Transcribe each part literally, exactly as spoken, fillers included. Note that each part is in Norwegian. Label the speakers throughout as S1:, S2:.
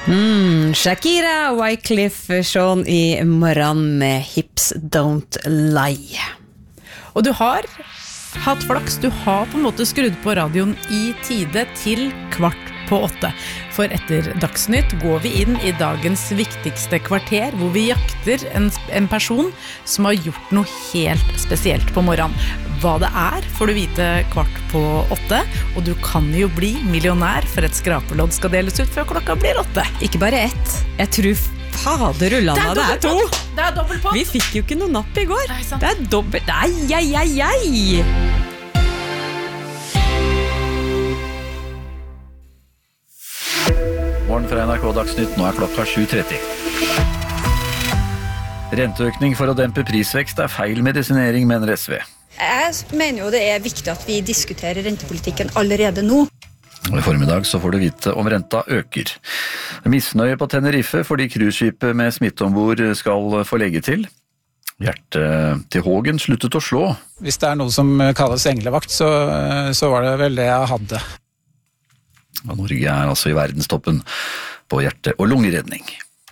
S1: Mm, Shakira og Wycliffe Jean i morgen med Hips Don't Lie.
S2: Og du har hatt flaks, du har på en måte skrudd på radioen i tide til kvart på åtte. For etter Dagsnytt går vi inn i dagens viktigste kvarter, hvor vi jakter en, en person som har gjort noe helt spesielt på morgenen. Hva det er får du vite kvart på åtte, og du kan jo bli millionær, for et skrapelodd skal deles ut før klokka blir åtte.
S1: Ikke bare ett, jeg tror faderullandet, det er to.
S2: Det er dobbelt på.
S1: Vi fikk jo ikke noe napp i går.
S2: Nei, sant.
S1: Det er dobbelt, nei, ei, ei, ei.
S3: Morgen fra N R K Dagsnytt, nå er klokka sju tretti. Renteøkning for å dempe prisvekst er feil medisinering, mener S V.
S4: Jeg mener jo det er viktig at vi diskuterer rentepolitikken allerede nå.
S3: Og i formiddag så får du vite om renta øker. Misnøye på Tenerife fordi cruiseskipet med smitte ombord skal få legge til. Hjertet til Hågen sluttet å slå.
S5: Hvis det er noe som kalles englevakt, så, så var det vel det jeg hadde.
S3: Og Norge er altså i verdenstoppen på hjerte- og lungeredning.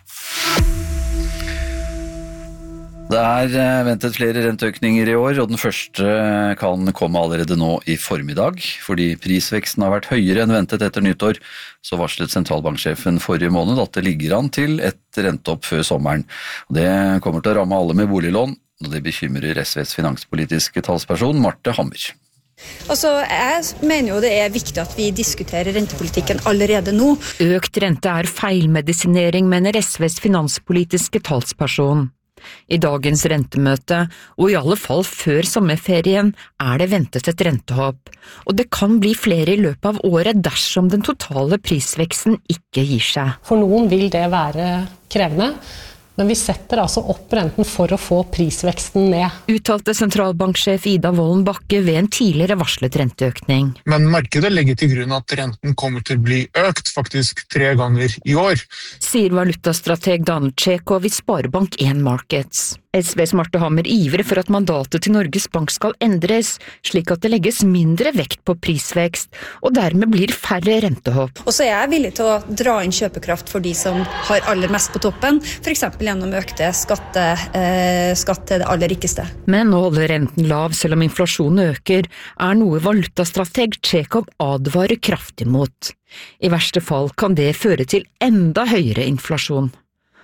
S3: Det er ventet flere renteøkninger i år, og den første kan komme allerede nå i formiddag. Fordi prisveksten har vært høyere enn ventet etter nyttår, så varslet sentralbanksjefen forrige måned at det ligger an til et renteopp før sommeren. Det kommer til å ramme alle med boliglån, og det bekymrer S Vs finanspolitiske talsperson Marte Hammer.
S4: Altså, jeg mener jo det er viktig at vi diskuterer rentepolitikken allerede nå.
S6: Økt rente er feilmedisinering, mener S Vs finanspolitiske talsperson. I dagens rentemøte, og i alle fall før sommerferien, er det ventet et rentehopp, og det kan bli flere i løpet av året dersom den totale prisveksten ikke gir seg.
S7: For noen vil det være krevende, men vi setter altså opp renten for å få prisveksten ned.
S6: Uttalte sentralbanksjef Ida Wolden Bakke ved en tidligere varslet renteøkning.
S8: Men markedet legger til grunn at renten kommer til å bli økt, faktisk tre ganger i år.
S6: Sier valutastrateg Daniel Tjekov i Sparebank én Markets. S Vs Marte Hammer ivrer for at mandatet til Norges Bank skal endres, slik at det legges mindre vekt på prisvekst, og dermed blir færre rentehopp.
S4: Og så er jeg villig til å dra inn kjøpekraft for de som har aller mest på toppen, for eksempel gjennom økte skatte, eh, skatt til det aller rikeste.
S6: Men å holde renten lav selv om inflasjonen øker, er noe valutastrateg Tjekov advarer kraftig mot. I verste fall kan det føre til enda høyere inflasjon.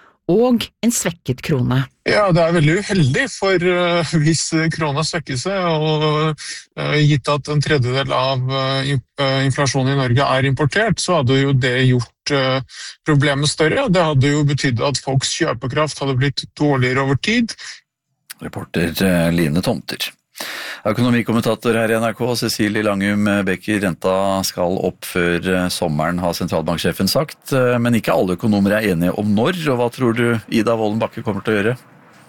S6: Og en svekket krone.
S8: Ja, det er veldig uheldig, for uh, hvis krona svekker seg, og uh, gitt at en tredjedel av uh, inflasjonen i Norge er importert, så hadde jo det gjort uh, problemet større. Det hadde jo betydd at folks kjøpekraft hadde blitt dårligere over tid.
S3: Reporter uh, Line Tomter. Økonomikommentator her i N R K, Cecilie Langum Becker, renta skal opp før sommeren, har sentralbanksjefen sagt, men ikke alle økonomer er enige om når, og hva tror du Ida Wolden Bakke kommer til å gjøre?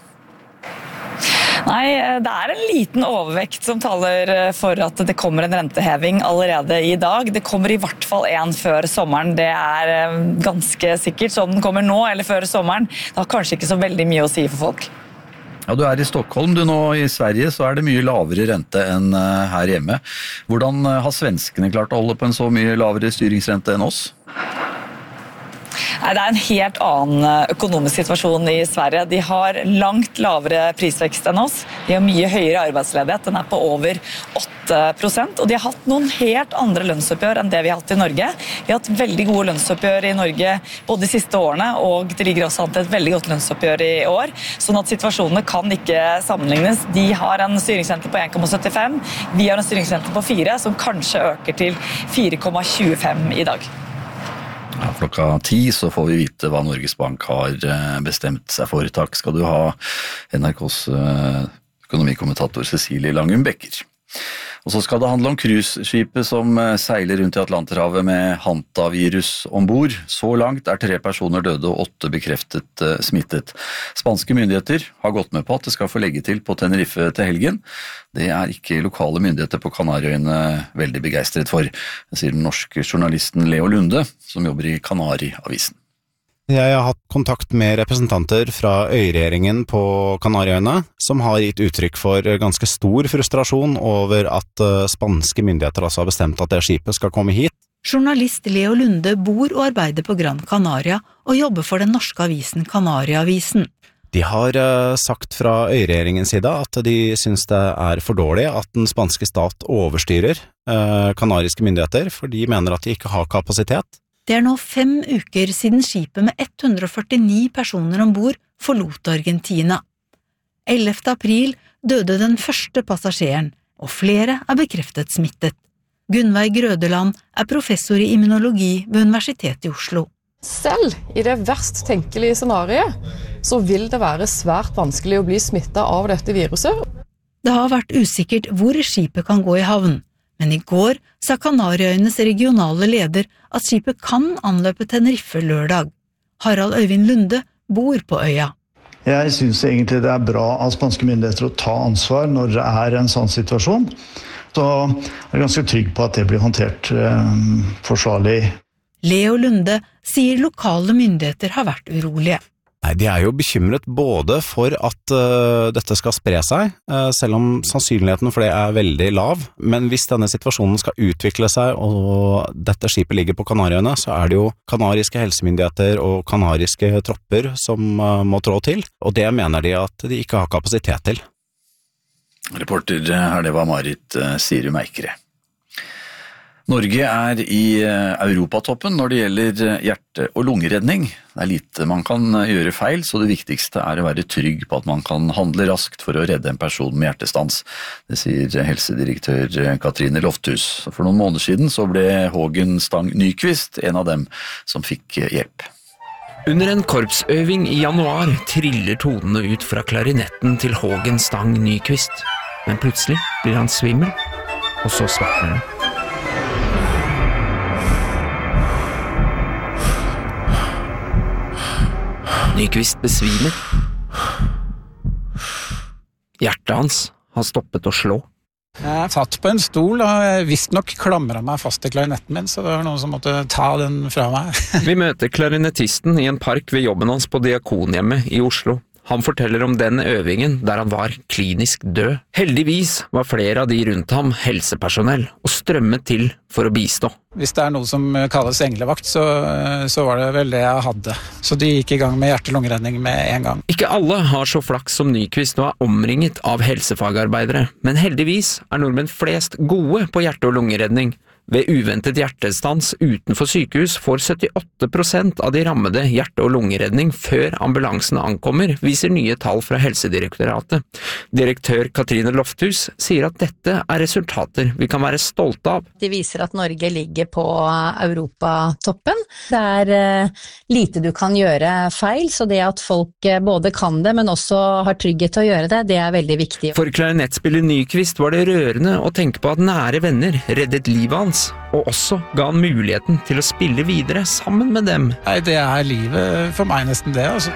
S9: Nei, det er en liten overvekt som taler for at det kommer en renteheving allerede i dag. Det kommer i hvert fall en før sommeren, det er ganske sikkert. Så om den kommer nå eller før sommeren, det har kanskje ikke så veldig mye å si for folk.
S3: Ja, du er i Stockholm, du nå. I Sverige så er det mye lavere rente enn her hjemme. Hvordan har svenskene klart å holde på en så mye lavere styringsrente enn oss?
S9: Nei, det er en helt annen økonomisk situasjon i Sverige. De har langt lavere prisvekst enn oss. De har mye høyere arbeidsledighet. Den er på over åtte prosent. Og de har hatt noen helt andre lønnsoppgjør enn det vi har hatt i Norge. Vi har hatt veldig gode lønnsoppgjør i Norge både de siste årene, og det ligger også an til et veldig godt lønnsoppgjør i år. Sånn at situasjonene kan ikke sammenlignes. De har en styringsrente på en komma syttifem. Vi har en styringsrente på fire, som kanskje øker til fire komma tjuefem i dag.
S3: Ja, klokka ti så får vi vite hva Norges Bank har bestemt seg for. Takk skal du ha, N R K's økonomikommentator Cecilie Langum Becker. Og så skal det handle om cruiseskipet som seiler rundt i Atlanterhavet med hantavirus ombord. Så langt er tre personer døde og åtte bekreftet smittet. Spanske myndigheter har gått med på at det skal få legge til på Tenerife til helgen. Det er ikke lokale myndigheter på Kanariøyene veldig begeistret for, sier den norske journalisten Leo Lunde, som jobber i Kanariavisen.
S10: Jeg har hatt kontakt med representanter fra øyregjeringen på Kanariøyene, som har gitt uttrykk for ganske stor frustrasjon over at spanske myndigheter altså har bestemt at det skipet skal komme hit.
S11: Journalist Leo Lunde bor og arbeider på Gran Canaria og jobber for den norske avisen Kanariaavisen.
S10: De har uh, sagt fra øyregjeringens side at de synes det er for dårlig at den spanske stat overstyrer uh, kanariske myndigheter, for de mener at de ikke har kapasitet.
S11: Det er nå fem uker siden skipet med ett hundre førtini personer ombord forlot Argentina. ellevte april døde den første passasjeren, og flere er bekreftet smittet. Gunnveig Grødeland er professor i immunologi ved Universitetet i Oslo.
S12: Selv i det verst tenkelige scenariet, så vil det være svært vanskelig å bli smittet av dette viruset.
S11: Det har vært usikkert hvor skipet kan gå i havn, men i går sa Kanariøyenes regionale leder at skipet kan anløpe Tenerife lørdag. Harald Øyvind Lunde bor på øya.
S13: Jeg synes egentlig det er bra av spanske myndigheter å ta ansvar når det er en sånn situasjon. Så jeg er ganske trygg på at det blir håndtert eh, forsvarlig.
S11: Leo Lunde sier lokale myndigheter har vært urolige.
S10: Nei, de er jo bekymret både for at uh, dette skal spre seg, uh, selv om sannsynligheten for det er veldig lav, men hvis denne situasjonen skal utvikle seg og dette skipet ligger på Kanariøyene, så er det jo kanariske helsemyndigheter og kanariske tropper som uh, må trå til, og det mener de at de ikke har kapasitet til.
S3: Reporter her, det var Marit Sirum Eikere. Norge er i europatoppen når det gjelder hjerte- og lungeredning. Det er lite man kan gjøre feil, så det viktigste er å være trygg på at man kan handle raskt for å redde en person med hjertestans. Det sier helsedirektør Katrine Lofthus. For noen måneder siden så ble Hågen Stang Nyquist en av dem som fikk hjelp.
S14: Under en korpsøving i januar triller tonene ut fra klarinetten til Hågen Stang Nyquist. Men plutselig blir han svimmel, og så svartner han. Nyquist besvimer. Hjertet hans har stoppet å slå.
S5: Jeg satt på en stol og jeg visst nok klamret meg fast i klarinetten min, så det var noen som måtte ta den fra meg.
S14: Vi møter klarinettisten i en park ved jobben hans på Diakonhjemmet i Oslo. Han forteller om den øvingen der han var klinisk død. Heldigvis var flere av de rundt ham helsepersonell og strømmet til for å bistå.
S5: Hvis det er noe som kalles englevakt, så, så var det vel det jeg hadde. Så de gikk i gang med hjerte-lungeredning med en gang.
S14: Ikke alle har så flaks som Nyquist og er omringet av helsefagarbeidere, men heldigvis er nordmenn flest gode på hjerte- og lungeredning. Ved uventet hjertestans utenfor sykehus får syttiåtte prosent av de rammede hjerte- og lungeredning før ambulansen ankommer, viser nye tall fra Helsedirektoratet. Direktør Katrine Lofthus sier at dette er resultater vi kan være stolte av.
S15: De viser at Norge ligger på europatoppen. Det er uh, lite du kan gjøre feil, så det at folk uh, både kan det, men også har trygghet til å gjøre det, det er veldig viktig.
S14: For klarinettspiller Nyquist var det rørende å tenke på at nære venner reddet livet hans, og også ga han muligheten til å spille videre sammen med dem.
S5: Nei, det er livet for meg nesten det, altså.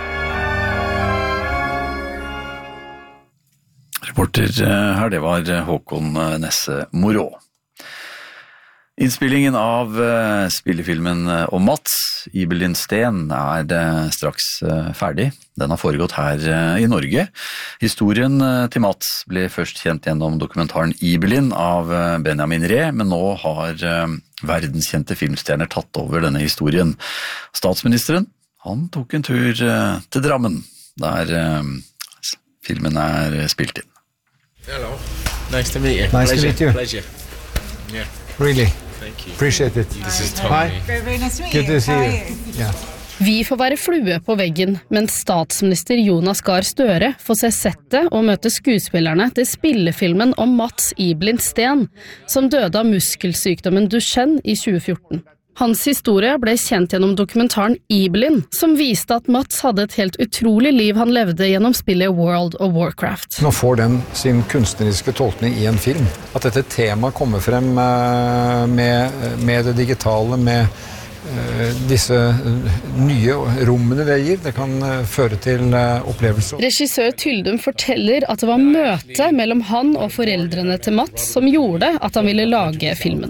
S3: Reporter her, det var Håkon Nesse Morå. Innspillingen av spillefilmen om Mats, Ibelin Sten, er straks ferdig. Den har foregått her i Norge. Historien til Mats ble først kjent gjennom dokumentaren Ibelin av Benjamin Ree, men nå har verdenskjente filmstjerner tatt over denne historien. Statsministeren, han tok en tur til Drammen, der filmen er spilt inn.
S16: Hello, nice to meet you.
S17: Nice
S16: Pleasure.
S17: to meet you.
S16: Pleasure. Yeah.
S17: Really.
S16: Thank you.
S17: Appreciate it.
S16: This is Tommy.
S17: Hi.
S18: Very, very nice to meet
S17: Good
S18: you.
S17: to see
S18: How are
S17: you.
S18: you?
S17: Yeah.
S19: Vi får være flue på veggen, mens statsminister Jonas Gahr Støre får se settet og møte skuespillerne til spillefilmen om Mats Ibelin Sten, som døde av muskelsykdommen Duchenne i tjue fjorten. Hans historie ble kjent gjennom dokumentaren Ibelin, som viste at Mats hadde et helt utrolig liv han levde gjennom spillet World of Warcraft.
S17: Nå får den sin kunstneriske tolkning i en film. At dette temaet kommer frem med, med det digitale, med disse nye rommene det gir. Det kan føre til opplevelser.
S19: Regissør Tyldum forteller at det var møte mellom han og foreldrene til Mats som gjorde at han ville lage filmen.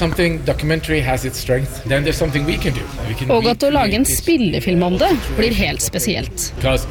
S19: Og at å lage en spillefilm om det blir helt spesielt.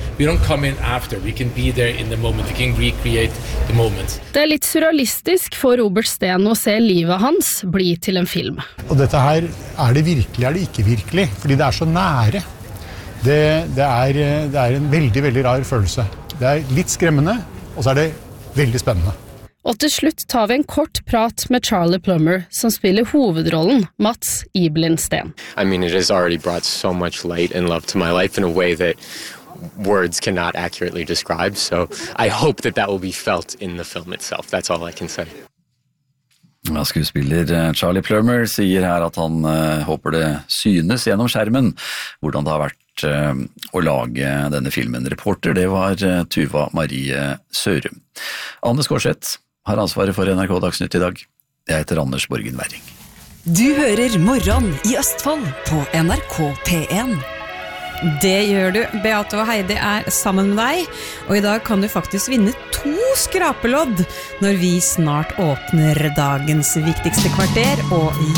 S19: Det er litt surrealistisk for Robert Steen å se livet hans bli til en film.
S18: Og dette her, er det virkelig, er det ikke virkelig? Fordi det er så nære. Det, det, er, det er en veldig, veldig rar følelse. Det er litt skremmende, og så er det veldig spennende.
S19: Og til slutt tar vi en kort prat med Charlie Plummer, som spiller hovedrollen Mats Ibelin Steen.
S20: I mean, it has already brought so much light and love to my life in a way that words cannot accurately describe, so I hope that that will be felt in the film itself. That's all I can say.
S3: Ja, skuespiller Charlie Plummer sier her at han uh, håper det synes gjennom skjermen hvordan det har vært uh, å lage denne filmen. Reporter, det var uh, Tuva Marie Sørum. Anne Skårseth har ansvaret for N R K Dagsnytt i dag. Jeg heter Anders Borgen Werring.
S21: Du hører Morgen i Østfold på N R K P en.
S1: Det gjør du. Beate og Heidi er sammen med deg, og i dag kan du faktisk vinne to skrapelodd når vi snart åpner dagens viktigste kvarter, og